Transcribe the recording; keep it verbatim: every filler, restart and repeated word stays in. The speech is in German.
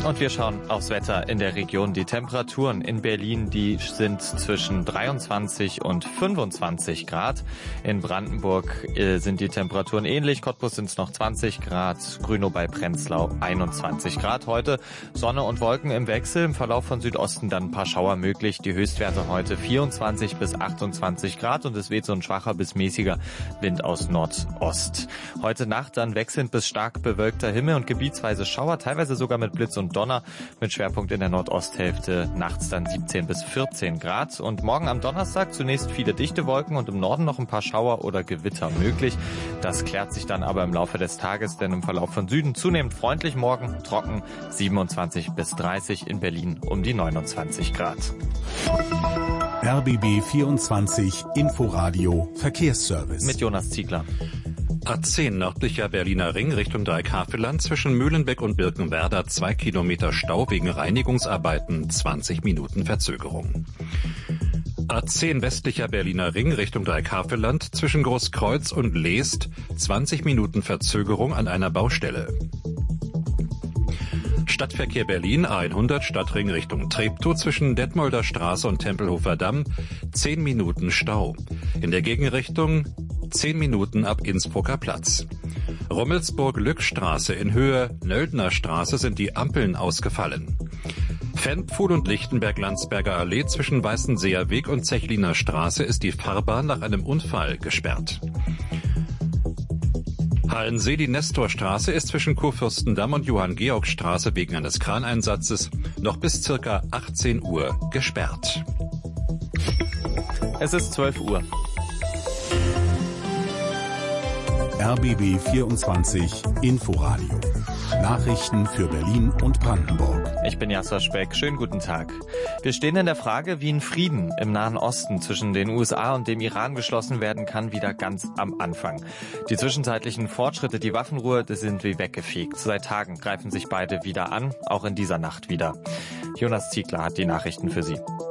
Und wir schauen aufs Wetter in der Region. Die Temperaturen in Berlin, die sind zwischen dreiundzwanzig und fünfundzwanzig Grad. In Brandenburg äh, sind die Temperaturen ähnlich. Cottbus sind es noch zwanzig Grad. Grünow bei Prenzlau einundzwanzig Grad. Heute Sonne und Wolken im Wechsel. Im Verlauf von Südosten dann ein paar Schauer möglich. Die Höchstwerte heute vierundzwanzig bis achtundzwanzig Grad. Und es weht so ein schwacher bis mäßiger Wind aus Nordost. Heute Nacht dann wechselnd bis stark bewölkter Himmel und gebietsweise Schauer, teilweise sogar mit Blitz und Donner, mit Schwerpunkt in der Nordosthälfte, nachts dann siebzehn bis vierzehn Grad. Und morgen am Donnerstag zunächst viele dichte Wolken und im Norden noch ein paar Schauer oder Gewitter möglich. Das klärt sich dann aber im Laufe des Tages, denn im Verlauf von Süden zunehmend freundlich, morgen trocken, siebenundzwanzig bis dreißig, in Berlin um die neunundzwanzig Grad. R B B vierundzwanzig Inforadio Verkehrsservice. Mit Jonas Ziegler. A zehn nördlicher Berliner Ring Richtung Dreieckhaveland zwischen Mühlenbeck und Birkenwerder zwei Kilometer Stau wegen Reinigungsarbeiten, zwanzig Minuten Verzögerung. A zehn westlicher Berliner Ring Richtung Dreieckhaveland zwischen Großkreuz und Leest zwanzig Minuten Verzögerung an einer Baustelle. Stadtverkehr Berlin A hundert Stadtring Richtung Treptow zwischen Detmolder Straße und Tempelhofer Damm zehn Minuten Stau. In der Gegenrichtung zehn Minuten ab Innsbrucker Platz. Rummelsburg-Lückstraße in Höhe Nöldner Straße sind die Ampeln ausgefallen. Fenpfuhl und Lichtenberg-Landsberger Allee zwischen Weißenseer Weg und Zechliner Straße ist die Fahrbahn nach einem Unfall gesperrt. Hallensee, die Nestorstraße ist zwischen Kurfürstendamm und Johann-Georg-Straße wegen eines Kraneinsatzes noch bis circa achtzehn Uhr gesperrt. Es ist zwölf Uhr. R B B vierundzwanzig Inforadio. Nachrichten für Berlin und Brandenburg. Ich bin Jasper Speck. Schönen guten Tag. Wir stehen in der Frage, wie ein Frieden im Nahen Osten zwischen den U S A und dem Iran geschlossen werden kann, wieder ganz am Anfang. Die zwischenzeitlichen Fortschritte, die Waffenruhe, die sind wie weggefegt. Seit Tagen greifen sich beide wieder an, auch in dieser Nacht wieder. Jonas Ziegler hat die Nachrichten für Sie.